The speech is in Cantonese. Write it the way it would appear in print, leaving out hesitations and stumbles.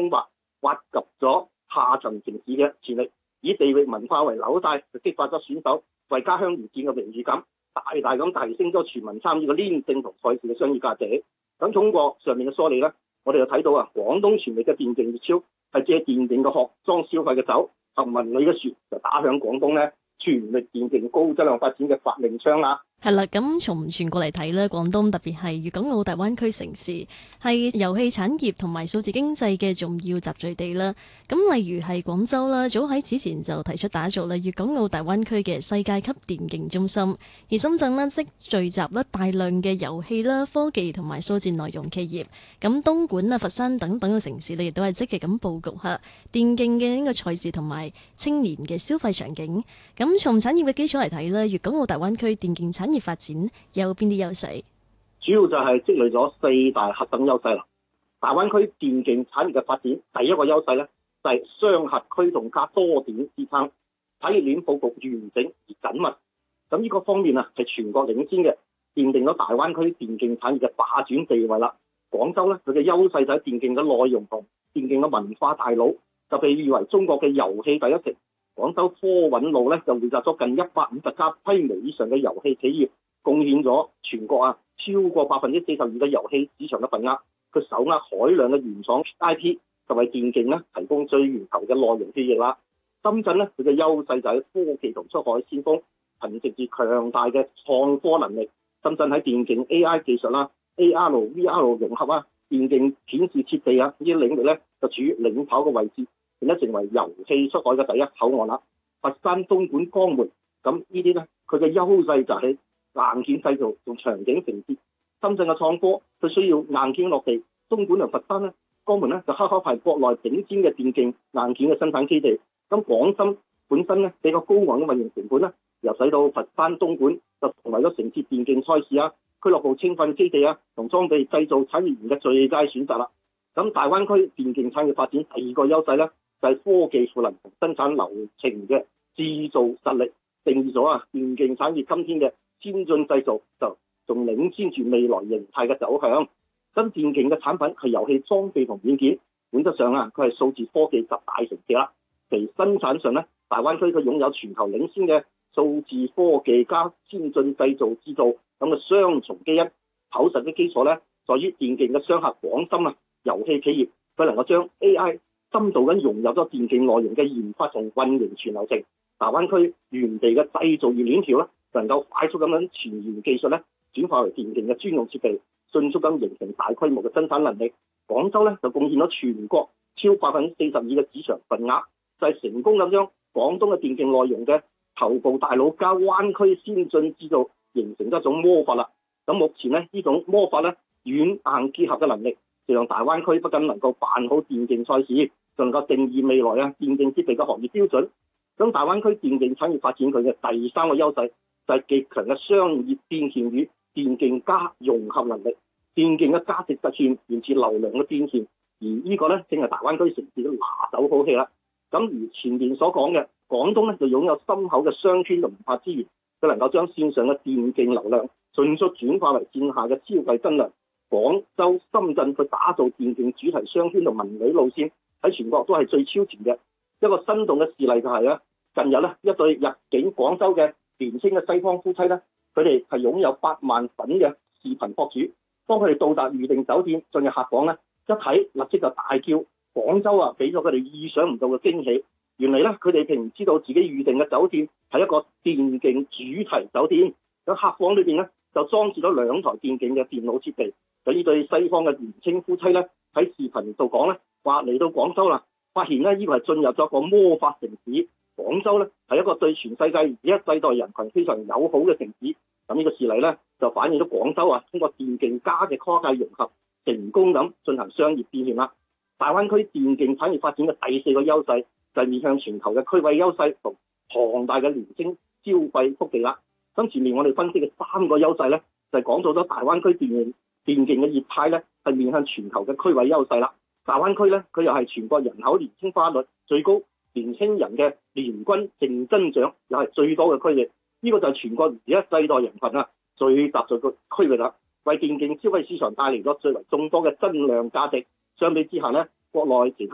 空白，挖掘咗下層城市嘅潛力，以地域文化為紐帶，就激發咗選手為家鄉而戰嘅榮譽感，大大咁提升咗全民參與嘅黏性同賽事嘅商業價值。咁通過上面嘅梳理呢，我哋就睇到廣東全力嘅電競熱潮係借電競嘅殼裝消費嘅酒，合文旅嘅船就打響廣東呢全力電競高質量發展嘅發令槍啦。 係啦，咁從全國嚟睇咧，廣東特別係粵港澳大灣區城市係遊戲產業同埋數字經濟嘅重要集聚地啦。咁例如係廣州啦，早喺此前就提出打造啦粵港澳大灣區嘅世界級電競中心，而深圳呢，即聚集啦大量嘅遊戲啦、科技同埋數字內容企業。咁東莞啊、佛山等等嘅城市呢，亦都係積極咁佈局下電競嘅呢個賽事同埋青年嘅消費場景。咁從產業嘅基礎嚟睇咧，粵港澳大灣區電競產業發展有邊啲優勢？ 主要就係積累咗4大核心優勢啦。大灣區電競產業嘅發展，第一個優勢呢，就係雙核驅動加多點支撐，產業鏈佈局完整而緊密。咁呢個方面係全國領先嘅，奠定咗大灣區電競產業嘅霸主地位啦。廣州呢，佢嘅優勢就喺電競嘅內容同電競嘅文化大腦，就被譽為中國嘅遊戲第一城。廣州科韻路呢，就匯集咗近150家規模以上嘅遊戲企業，貢獻咗全國超過42%嘅遊戲市場嘅份額。佢手握海量嘅原創 IP， 就為電競提供最源頭嘅內容記憶啦。深圳呢，佢嘅優勢就喺科技同出海先鋒，憑藉住強大嘅創科能力，深圳喺電競 AI 技術啦、AR、VR 融合電競顯示設備呢啲領域呢，就處於領跑嘅位置。變得成為遊戲出海嘅第一口岸啦。佛山、東莞、江門，咁呢啲呢，佢嘅優勢就係硬件製造同場景承接。深圳嘅創科佢需要硬件落地，東莞同佛山呢，江門呢，就恰恰係國內頂尖嘅電競硬件嘅生產基地。咁廣深本身呢，比較高昂嘅運營成本呢，又使到佛山、東莞就成為咗承接電競賽事俱樂部青訓基地同裝備製造產業園嘅最佳選擇啦。咁大灣區電競產業發展第二個優勢呢，就係科技賦能同生產流程嘅製造實力，定義咗電競產業今天嘅先進製造就仲領先住未來形態嘅走向。新電競嘅產品係遊戲裝備同軟件，本質上佢係數字科技集大成者啦。其生產上呢，大灣區佢擁有全球領先嘅數字科技加先進製造製造咁嘅雙重基因。厚實嘅基礎呢，在於電競嘅商客廣深遊戲企業，佢能夠將 AI深度咁融入咗電競內容嘅研發同運營全流程。大灣區原地嘅製造業鏈條能夠快速咁樣前沿技術轉化為電競嘅專用設備，迅速咁形成大規模嘅生產能力。廣州就貢獻咗全國超42%嘅市場份額，就係成功咁將廣東嘅電競內容嘅頭部大腦加灣區先進製造形成一種魔法啦。咁目前呢種魔法軟硬結合嘅能力，就讓大灣區不僅能夠辦好電競賽事，仲能夠定義未來電競設備嘅行業標準。咁大灣區電競產業發展佢嘅第三個優勢就係極強嘅商業變現與電競加融合能力。電競嘅價值實現源自流量嘅變現，而呢個正係大灣區城市嘅拿手好戲啦。咁如前面所講嘅，廣東就擁有深厚嘅商圈同文化資源，佢能夠將線上嘅電競流量迅速轉化為線下嘅消費增量。廣州、深圳佢打造電競主題商圈同文旅路線，喺全國都係最超前嘅。一個生動嘅事例就係近日一對入境廣州嘅年輕嘅西方夫妻佢哋係擁有8萬粉嘅視頻博主。當佢哋到達預定酒店進入客房一睇立即就大叫廣州俾咗佢哋意想唔到嘅驚喜。原嚟佢哋並唔知道自己預定嘅酒店係一個電競主題酒店。喺客房裏邊就裝置咗2台電競嘅電腦設備。就呢對西方嘅年輕夫妻喺視頻度講話嚟到廣州啦，發現呢個係進入咗一個魔法城市。廣州係一個對全世界而一世代人群非常友好嘅城市。咁呢個事例就反映咗廣州通過電競加嘅跨界融合，成功咁進行商業變現啦。大灣區電競產業發展嘅第4個優勢就係面向全球嘅區位優勢同龐大嘅年輕消費腹地啦。咁前面我哋分析嘅3個優勢就係講到咗大灣區電競嘅業態係面向全球嘅區位優勢啦。大灣區佢又係全國人口年輕化率最高、年輕人嘅年均淨增長又係最多嘅區域。呢個就係全國而一世代人群最集聚嘅區域啦，為電競消費市場帶嚟咗最為眾多嘅增量價值。相比之下國內其他